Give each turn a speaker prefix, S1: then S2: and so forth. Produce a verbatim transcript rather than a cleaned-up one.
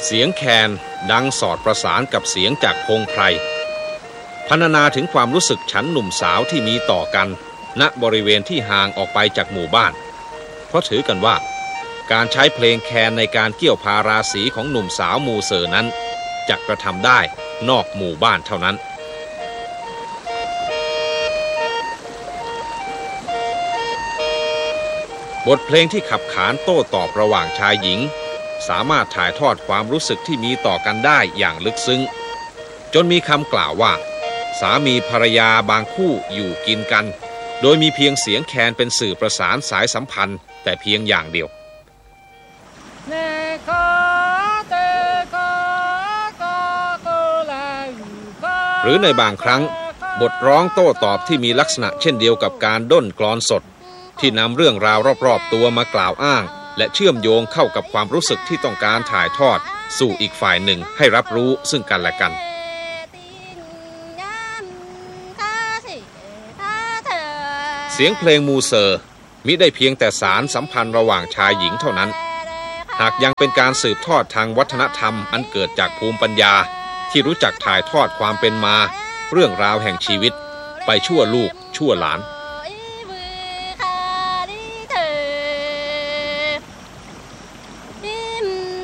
S1: เสียงแคนดังสอดประสานกับเสียงจากพงไพรพรรณนาถึงความรู้สึกฉันหนุ่มสาวที่มีต่อกันณบริเวณที่ห่างออกไปจากหมู่บ้านเพราะถือกันว่าการใช้เพลงแคนในการเกี่ยวพาราสีของหนุ่มสาวมูเซอร์นั้นจะกระทำได้นอกหมู่บ้านเท่านั้นบทเพลงที่ขับขานโต้ตอบระหว่างชายหญิงสามารถถ่ายทอดความรู้สึกที่มีต่อกันได้อย่างลึกซึ้งจนมีคำกล่าวว่าสามีภรรยาบางคู่อยู่กินกันโดยมีเพียงเสียงแคนเป็นสื่อประสานสายสัมพันธ์แต่เพียงอย่างเดียวหรือในบางครั้งบทร้องโต้ตอบที่มีลักษณะเช่นเดียวกับการด้นกลอนสดที่นำเรื่องราวรอบๆตัวมากล่าวอ้างและเชื่อมโยงเข้ากับความรู้สึกที่ต้องการถ่ายทอดสู่อีกฝ่ายหนึ่งให้รับรู้ซึ่งกันและกันเสียงเพลงมูเซอร์มิได้เพียงแต่สารสัมพันธ์ระหว่างชายหญิงเท่านั้นหากยังเป็นการสืบทอดทางวัฒนธรรมอันเกิดจากภูมิปัญญาที่รู้จักถ่ายทอดความเป็นมาเรื่องราวแห่งชีวิตไปชั่วลูกชั่วหลาน